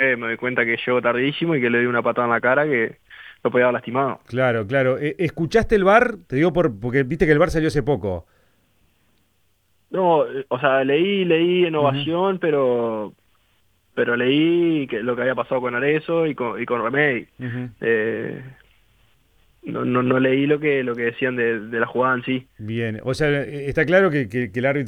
después me doy cuenta que llego tardísimo y que le di una patada en la cara que lo podía haber lastimado. Claro, claro. ¿Escuchaste el VAR? Te digo porque viste que el VAR salió hace poco. No, o sea, leí en Ujú, Ovación, pero leí que lo que había pasado con Arezzo y con Remedy. ujú. Eh, no leí lo que decían de la jugada en sí. Bien, o sea, está claro que el árbitro